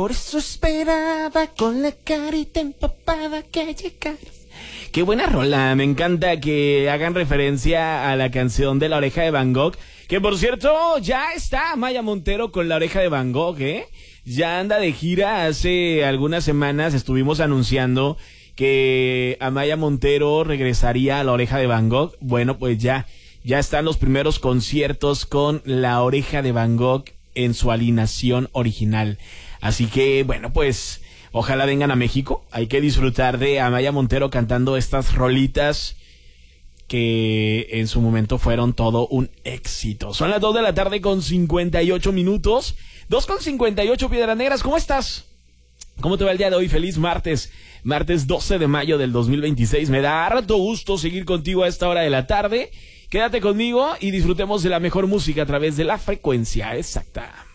Por eso esperaba con la carita empapada que llegaras. Qué buena rola, me encanta que hagan referencia a la canción de La Oreja de Van Gogh. Que por cierto, ya está Amaya Montero con La Oreja de Van Gogh, ¿eh? Ya anda de gira. Hace algunas semanas estuvimos anunciando que Amaya Montero regresaría a La Oreja de Van Gogh. Bueno, pues ya están los primeros conciertos con La Oreja de Van Gogh en su alineación original. Así que, bueno, pues ojalá vengan a México. Hay que disfrutar de Amaya Montero cantando estas rolitas que en su momento fueron todo un éxito. Son las 2 de la tarde con 58 minutos. 2:58, Piedras Negras, ¿cómo estás? ¿Cómo te va el día de hoy? Feliz martes 12 de mayo del 2026. Me da harto gusto seguir contigo a esta hora de la tarde. Quédate conmigo y disfrutemos de la mejor música a través de la frecuencia exacta.